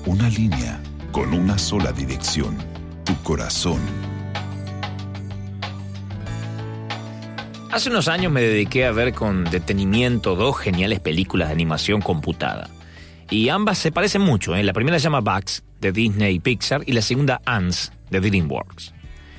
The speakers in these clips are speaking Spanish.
Una línea con una sola dirección, tu corazón. Hace unos años me dediqué a ver con detenimiento 2 geniales películas de animación computada. Y ambas se parecen mucho, ¿eh? La primera se llama Bugs, de Disney y Pixar, y la segunda Ants, de DreamWorks.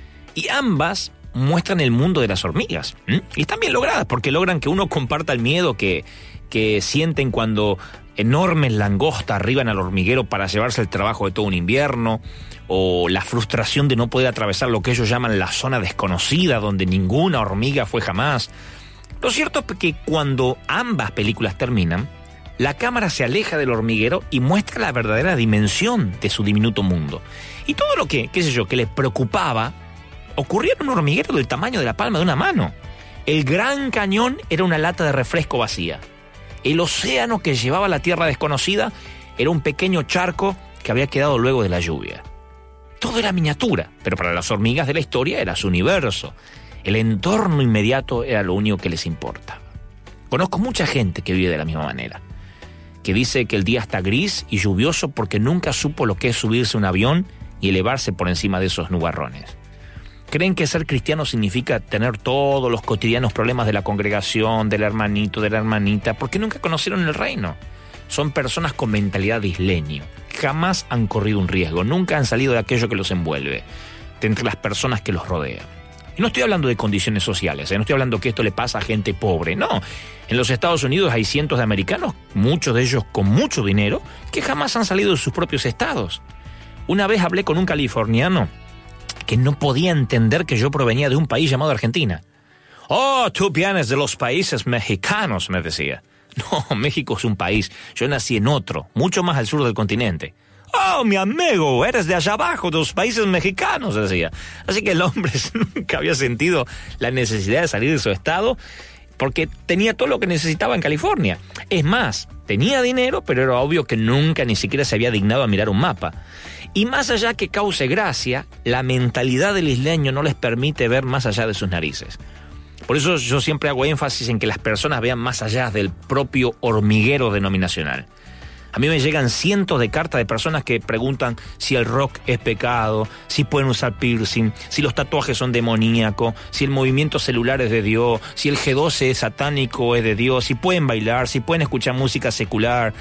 Y ambas muestran el mundo de las hormigas. Y están bien logradas, porque logran que uno comparta el miedo que sienten cuando enormes langostas arriban al hormiguero para llevarse el trabajo de todo un invierno, o la frustración de no poder atravesar lo que ellos llaman la zona desconocida, donde ninguna hormiga fue jamás. Lo cierto es que cuando ambas películas terminan, la cámara se aleja del hormiguero y muestra la verdadera dimensión de su diminuto mundo. Y todo lo que les preocupaba, ocurría en un hormiguero del tamaño de la palma de una mano. El Gran Cañón era una lata de refresco vacía. El océano que llevaba a la tierra desconocida era un pequeño charco que había quedado luego de la lluvia. Todo era miniatura, pero para las hormigas de la historia era su universo. El entorno inmediato era lo único que les importa. Conozco mucha gente que vive de la misma manera, que dice que el día está gris y lluvioso porque nunca supo lo que es subirse a un avión y elevarse por encima de esos nubarrones. Creen que ser cristiano significa tener todos los cotidianos problemas de la congregación, del hermanito, de la hermanita, porque nunca conocieron el reino. Son personas con mentalidad de isleño. Jamás han corrido un riesgo, nunca han salido de aquello que los envuelve, de entre las personas que los rodean. Y no estoy hablando de condiciones sociales, no estoy hablando que esto le pasa a gente pobre, no. En los Estados Unidos hay cientos de americanos, muchos de ellos con mucho dinero, que jamás han salido de sus propios estados. Una vez hablé con un californiano que no podía entender que yo provenía de un país llamado Argentina. «Oh, tú vienes de los países mexicanos», me decía. «No, México es un país. Yo nací en otro, mucho más al sur del continente». «Oh, mi amigo, eres de allá abajo, de los países mexicanos», decía. Así que el hombre nunca había sentido la necesidad de salir de su estado porque tenía todo lo que necesitaba en California. Es más, tenía dinero, pero era obvio que nunca ni siquiera se había dignado a mirar un mapa. Y más allá que cause gracia, la mentalidad del isleño no les permite ver más allá de sus narices. Por eso yo siempre hago énfasis en que las personas vean más allá del propio hormiguero denominacional. A mí me llegan cientos de cartas de personas que preguntan si el rock es pecado, si pueden usar piercing, si los tatuajes son demoníacos, si el movimiento celular es de Dios, si el G12 es satánico o es de Dios, si pueden bailar, si pueden escuchar música secular.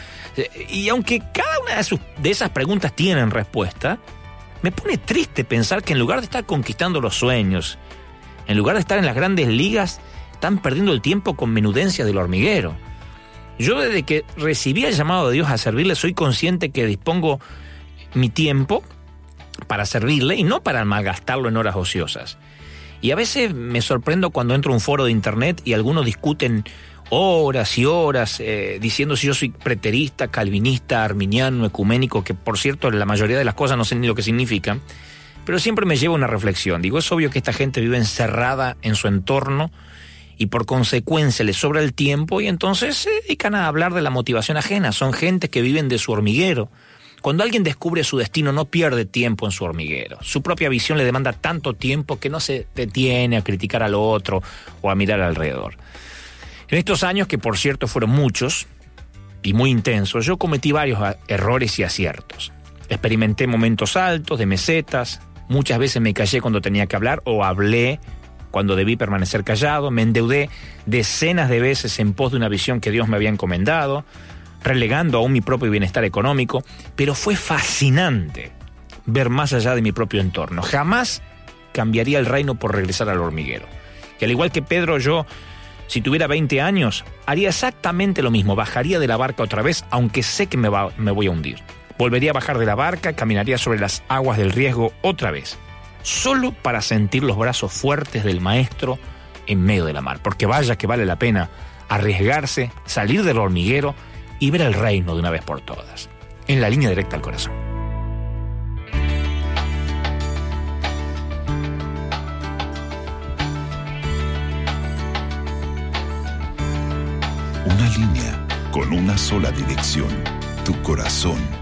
Y aunque cada una de esas preguntas tienen respuesta, me pone triste pensar que en lugar de estar conquistando los sueños, en lugar de estar en las grandes ligas, están perdiendo el tiempo con menudencias del hormiguero. Yo desde que recibí el llamado de Dios a servirle soy consciente que dispongo mi tiempo para servirle y no para malgastarlo en horas ociosas. Y a veces me sorprendo cuando entro a un foro de internet y algunos discuten horas y horas diciendo si yo soy preterista, calvinista, arminiano, ecuménico, que por cierto la mayoría de las cosas no sé ni lo que significan, pero siempre me lleva a una reflexión. Digo, es obvio que esta gente vive encerrada en su entorno y por consecuencia les sobra el tiempo y entonces se dedican a hablar de la motivación ajena. Son gente que viven de su hormiguero. Cuando alguien descubre su destino no pierde tiempo en su hormiguero. Su propia visión le demanda tanto tiempo que no se detiene a criticar al otro o a mirar alrededor. En estos años, que por cierto fueron muchos y muy intensos, yo cometí varios errores y aciertos. Experimenté momentos altos, de mesetas, muchas veces me callé cuando tenía que hablar o hablé cuando debí permanecer callado, me endeudé decenas de veces en pos de una visión que Dios me había encomendado, relegando aún mi propio bienestar económico, pero fue fascinante ver más allá de mi propio entorno. Jamás cambiaría el reino por regresar al hormiguero. Y al igual que Pedro, yo, si tuviera 20 años, haría exactamente lo mismo, bajaría de la barca otra vez, aunque sé que me voy a hundir. Volvería a bajar de la barca, caminaría sobre las aguas del riesgo otra vez, solo para sentir los brazos fuertes del maestro en medio de la mar, porque vaya que vale la pena arriesgarse, salir del hormiguero y ver el reino de una vez por todas, en la línea directa al corazón. Una línea con una sola dirección, tu corazón.